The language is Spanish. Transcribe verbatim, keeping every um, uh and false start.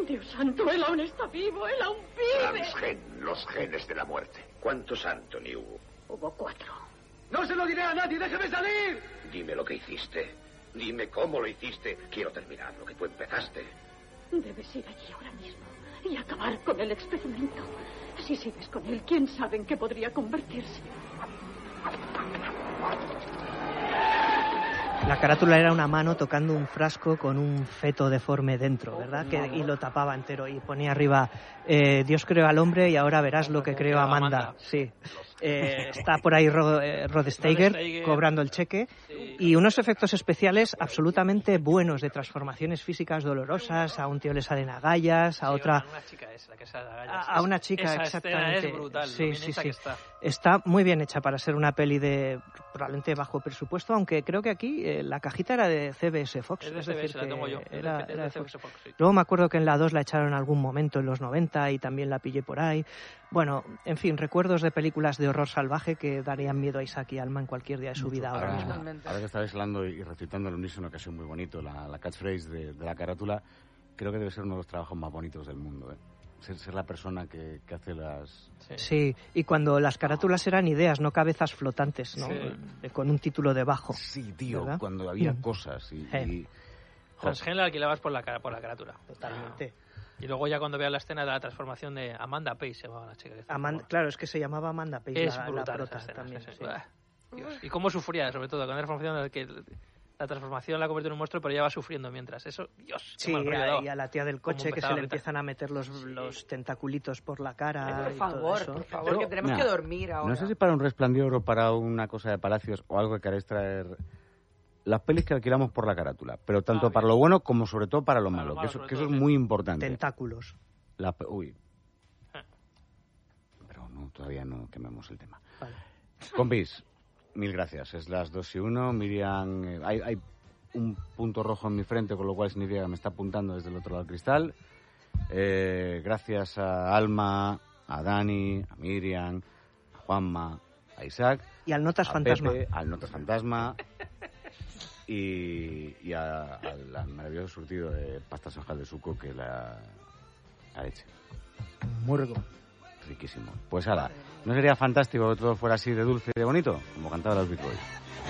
Dios santo, él aún está vivo, él aún vive. Transgen, los genes de la muerte. ¿Cuántos Anthony hubo? Hubo cuatro. ¡No se lo diré a nadie! ¡Déjeme salir! Dime lo que hiciste. Dime cómo lo hiciste. Quiero terminar lo que tú empezaste. Debes ir allí ahora mismo y acabar con el experimento. Si sigues con él, quién sabe en qué podría convertirse. La carátula era una mano tocando un frasco con un feto deforme dentro, ¿verdad? Que, y lo tapaba entero y ponía arriba, eh, Dios creó al hombre y ahora verás lo que creó Amanda. Sí. Eh, está por ahí Rod, eh, Rod Steiger cobrando el cheque y unos efectos especiales absolutamente buenos de transformaciones físicas dolorosas. A un tío le salen agallas, a otra... Una chica es la que sale agallas. A, a una chica, esa exactamente. Es brutal, sí, sí, sí. Está. está muy bien hecha para ser una peli de probablemente bajo presupuesto, aunque creo que aquí eh, la cajita era de C B S Fox. Es de es C B S, decir, la tengo yo. Era, es de, era de C B S Fox, sí. Luego me acuerdo que en la dos la echaron en algún momento en los noventa y también la pillé por ahí. Bueno, en fin, recuerdos de películas de horror salvaje que darían miedo a Isaac y Alma en cualquier día de su vida ahora, ahora mismo. Ahora que estabais hablando y recitando al unísono, que ha sido muy bonito, la, la catchphrase de, de la carátula, creo que debe ser uno de los trabajos más bonitos del mundo, ¿eh? Ser, ser la persona que, que hace las... Sí. sí, y cuando las carátulas eran ideas, no cabezas flotantes, ¿no? Sí. Con un título debajo. Sí, tío, ¿verdad? Cuando había mm. cosas y... Hey. y... Transgen la alquilabas por la, por la carátula. Totalmente. Y luego ya cuando veas la escena de la transformación de Amanda Pace, se llamaba la chica. Que Amanda, claro, es que se llamaba Amanda Pace, es la, brutal la prota escena, también. Sí, sí. Dios. Y cómo sufría, sobre todo, con la transformación de que... La transformación la convierte en un monstruo, pero ella va sufriendo mientras. Eso, Dios, sí, qué mal y a la tía del coche que se le empiezan a meter los, sí. los tentaculitos por la cara. Ay, por y favor, todo eso. por favor, que tenemos Mira, que dormir ahora. No sé si para un Resplandor o para una cosa de Palacios o algo que queréis traer las pelis que alquilamos por la carátula, pero tanto ah, para lo bueno como sobre todo para lo para malo, lo malo que, eso, que eso es muy importante. Tentáculos. La, uy. Pero no, todavía no quememos el tema. Vale. Compis, mil gracias. Es las dos y uno. Miriam, eh, hay, hay un punto rojo en mi frente, con lo cual significa que me está apuntando desde el otro lado del cristal. Eh, gracias a Alma, a Dani, a Miriam, a Juanma, a Isaac. Y al Notas a Fantasma. Pepe, al Notas Fantasma. y, y a, al maravilloso surtido de pastas hojas de suco que la... la leche. Muy rico. Riquísimo. Pues ahora, ¿no sería fantástico que todo fuera así de dulce y de bonito? Como cantaba los Beach Boys.